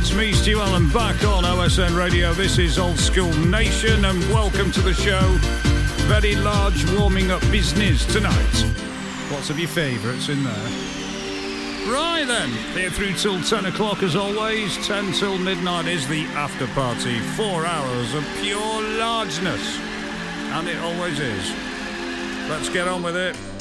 It's me, Stu Allen, back on OSN Radio. This is Old School Nation, and welcome to the show. Very large warming up business tonight. Lots of your favourites in there. Right then, here through till 10 o'clock as always. 10 till midnight is the after party. 4 hours of pure largeness. And it always is. Let's get on with it.